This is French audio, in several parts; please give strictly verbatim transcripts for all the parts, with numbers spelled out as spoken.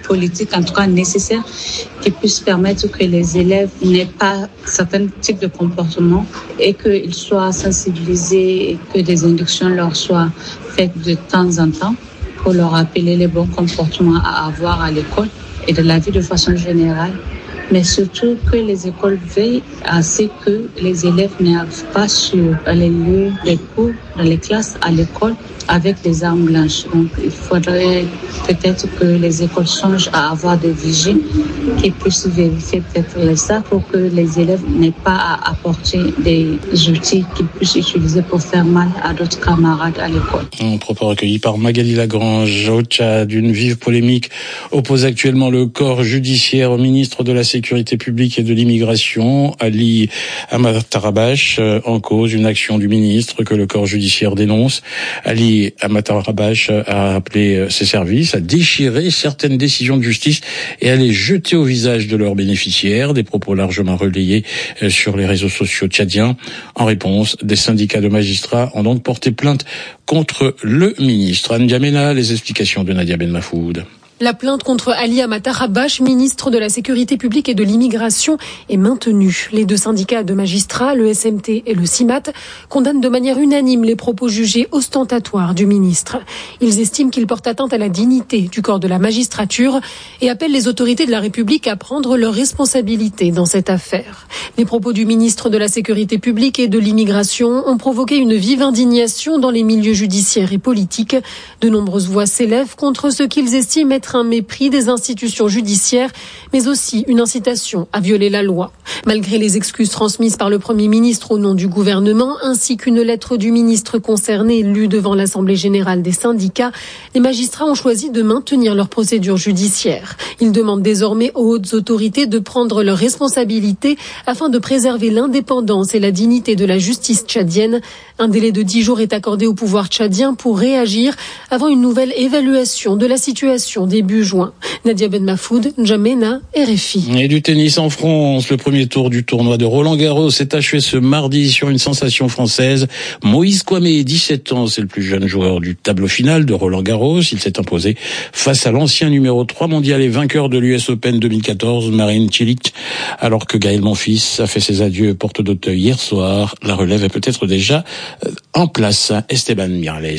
politique, en tout cas nécessaire, qui puisse permettre que les élèves n'aient pas certains types de comportements et qu'ils soient sensibilisés et que des inductions leur soient faites de temps en temps pour leur rappeler les bons comportements à avoir à l'école et de la vie de façon générale. Mais surtout que les écoles veillent à ce que les élèves n'arrivent pas sur les lieux des cours, dans les classes, à l'école, avec des armes blanches. Donc, il faudrait peut-être que les écoles songent à avoir des vigiles qui puissent vérifier peut-être ça pour que les élèves n'aient pas à apporter des outils qu'ils puissent utiliser pour faire mal à d'autres camarades à l'école. Un propos recueilli par Magali Lagrange. Au Tchad, une vive polémique oppose actuellement le corps judiciaire au ministre de la Sécurité publique et de l'immigration, Ali Hamatarabache, en cause une action du ministre que le corps judiciaire dénonce. Ali Hamatarabache a appelé ses services à déchirer certaines décisions de justice et à les jeter au visage de leurs bénéficiaires. Des propos largement relayés sur les réseaux sociaux tchadiens. En réponse, des syndicats de magistrats ont donc porté plainte contre le ministre. Anne Diamena, les explications de Nadia Ben Mafoud. La plainte contre Ali Hamatarabache, ministre de la Sécurité publique et de l'immigration, est maintenue. Les deux syndicats de magistrats, le S M T et le C I M A T, condamnent de manière unanime les propos jugés ostentatoires du ministre. Ils estiment qu'il porte atteinte à la dignité du corps de la magistrature et appellent les autorités de la République à prendre leurs responsabilités dans cette affaire. Les propos du ministre de la Sécurité publique et de l'immigration ont provoqué une vive indignation dans les milieux judiciaires et politiques. De nombreuses voix s'élèvent contre ce qu'ils estiment être un mépris des institutions judiciaires, mais aussi une incitation à violer la loi. Malgré les excuses transmises par le Premier ministre au nom du gouvernement, ainsi qu'une lettre du ministre concerné lue devant l'Assemblée générale des syndicats, les magistrats ont choisi de maintenir leur procédure judiciaire. Ils demandent désormais aux hautes autorités de prendre leurs responsabilités afin de préserver l'indépendance et la dignité de la justice tchadienne. Un délai de dix jours est accordé au pouvoir tchadien pour réagir avant une nouvelle évaluation de la situation début juin. Nadia Ben Mafoud, N'Djamena, R F I. Et du tennis en France, le premier tour du tournoi de Roland-Garros s'est achevé ce mardi sur une sensation française. Moïse Kouamé, dix-sept ans, c'est le plus jeune joueur du tableau final de Roland-Garros. Il s'est imposé face à l'ancien numéro trois mondial et vainqueur de l'U S Open deux mille quatorze, Marin Cilic. Alors que Gaël Monfils a fait ses adieux porte d'Auteuil hier soir, la relève est peut-être déjà en place. Esteban Miralles.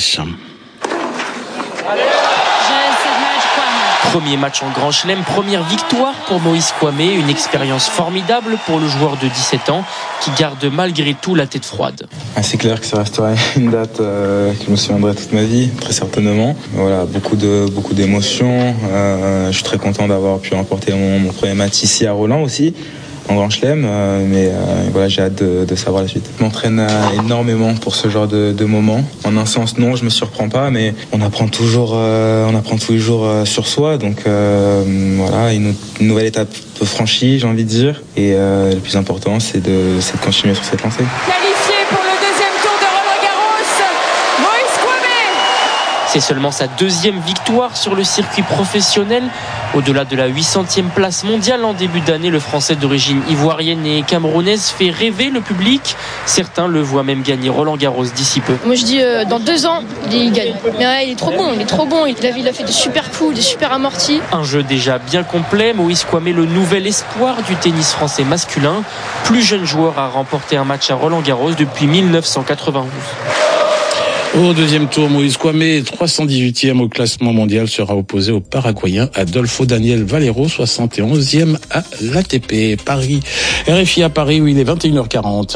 Premier match en Grand Chelem, première victoire pour Moïse Kouamé, une expérience formidable pour le joueur de dix-sept ans qui garde malgré tout la tête froide. Ah, c'est clair que ça restera une date euh, que je me souviendrai toute ma vie, très certainement. Voilà, beaucoup de beaucoup d'émotions. Euh, je suis très content d'avoir pu remporter mon, mon premier match ici à Roland aussi, en Grand Chelem, euh, mais euh, voilà, j'ai hâte de, de savoir la suite. Je m'entraîne euh, énormément pour ce genre de, de moments. En un sens, non, je me surprends pas, mais on apprend toujours, euh, on apprend tous les jours euh, sur soi. Donc euh, voilà, une, une nouvelle étape franchie, j'ai envie de dire. Et euh, le plus important, c'est de, c'est de continuer sur cette lancée. Qualifié pour le deuxième tour de Roland-Garros, Moïse Kouamé. C'est seulement sa deuxième victoire sur le circuit professionnel. Au-delà de la huit centième place mondiale en début d'année, le Français d'origine ivoirienne et camerounaise fait rêver le public. Certains le voient même gagner Roland-Garros d'ici peu. Moi je dis euh, dans deux ans, il gagne. Mais ouais, il est trop bon, il est trop bon. Il a, il a fait des super coups, des super amortis. Un jeu déjà bien complet. Moïse Kouamé, le nouvel espoir du tennis français masculin. Plus jeune joueur à remporter un match à Roland-Garros depuis mille neuf cent quatre-vingt-douze. Au deuxième tour, Moïse Kouamé, trois cent dix-huitième au classement mondial, sera opposé au Paraguayen Adolfo Daniel Valero, soixante et onzième à l'A T P. Paris, R F I à Paris, où il est vingt et une heures quarante.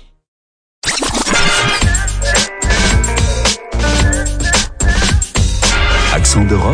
Accent d'Europe,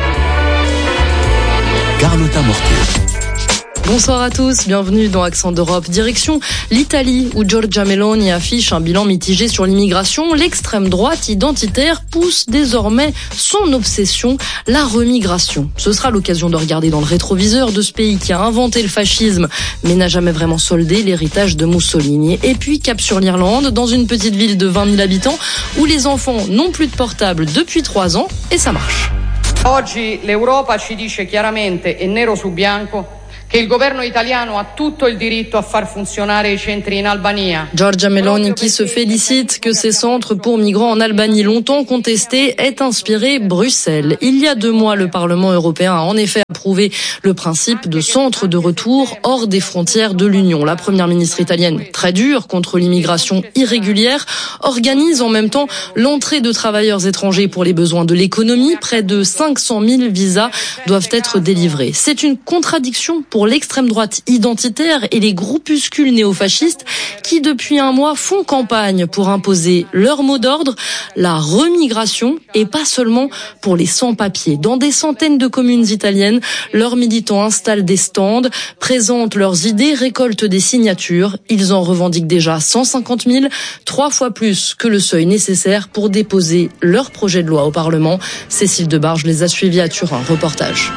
Carlotta Mortier. Bonsoir à tous, bienvenue dans Accent d'Europe. Direction l'Italie, où Giorgia Meloni affiche un bilan mitigé sur l'immigration. L'extrême droite identitaire pousse désormais son obsession, la remigration. Ce sera l'occasion de regarder dans le rétroviseur de ce pays qui a inventé le fascisme, mais n'a jamais vraiment soldé l'héritage de Mussolini. Et puis cap sur l'Irlande, dans une petite ville de vingt mille habitants, où les enfants n'ont plus de portable depuis trois ans, et ça marche. Oggi l'Europa ci dice chiaramente e nero su bianco che il governo italiano ha tutto il diritto a far funzionare i centri in Albania. Giorgia Meloni qui se félicite que ces centres pour migrants en Albanie longtemps contestés aient inspiré Bruxelles. Il y a deux mois, le Parlement européen a en effet approuvé le principe de centres de retour hors des frontières de l'Union. La première ministre italienne, très dure contre l'immigration irrégulière, organise en même temps l'entrée de travailleurs étrangers pour les besoins de l'économie. Près de cinq cent mille visas doivent être délivrés. C'est une contradiction pour l'extrême droite identitaire et les groupuscules néofascistes qui, depuis un mois, font campagne pour imposer leur mot d'ordre, la remigration, et pas seulement pour les sans-papiers. Dans des centaines de communes italiennes, leurs militants installent des stands, présentent leurs idées, récoltent des signatures. Ils en revendiquent déjà cent cinquante mille, trois fois plus que le seuil nécessaire pour déposer leur projet de loi au Parlement. Cécile Debarge les a suivis à Turin. Reportage.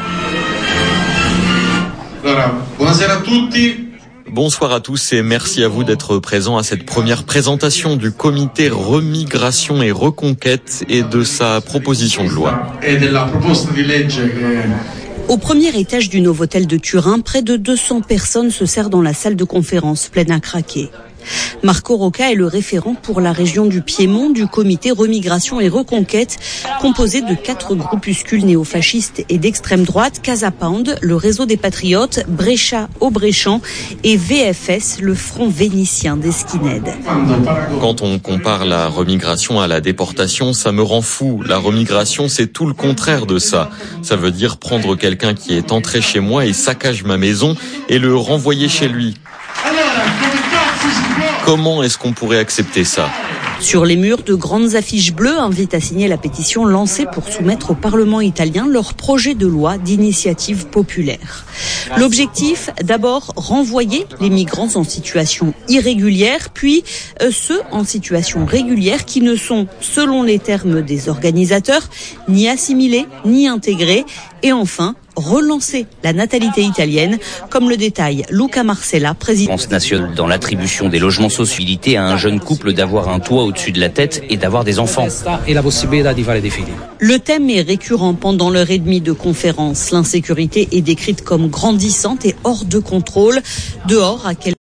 Bonsoir à tous et merci à vous d'être présents à cette première présentation du comité Remigration et Reconquête et de sa proposition de loi. Au premier étage du Novotel de Turin, près de deux cents personnes se serrent dans la salle de conférence pleine à craquer. Marco Rocca est le référent pour la région du Piémont du comité Remigration et Reconquête, composé de quatre groupuscules néofascistes et d'extrême droite, Casa Pound, le réseau des patriotes, Brescia au Brescian et V F S, le front vénitien des skinheads. Quand on compare la remigration à la déportation, ça me rend fou. La remigration, c'est tout le contraire de ça. Ça veut dire prendre quelqu'un qui est entré chez moi et saccage ma maison et le renvoyer chez lui. Comment est-ce qu'on pourrait accepter ça ? Sur les murs, de grandes affiches bleues invitent à signer la pétition lancée pour soumettre au Parlement italien leur projet de loi d'initiative populaire. L'objectif, d'abord, renvoyer les migrants en situation irrégulière, puis euh, ceux en situation régulière qui ne sont, selon les termes des organisateurs, ni assimilés, ni intégrés, et enfin, relancer la natalité italienne, comme le détaille Luca Marcella, président national dans l'attribution des logements sociaux à un jeune couple d'avoir un toit au-dessus de la tête et d'avoir des enfants. Le thème est récurrent pendant l'heure et demie de conférence. L'insécurité est décrite comme grandissante et hors de contrôle. Dehors, à quel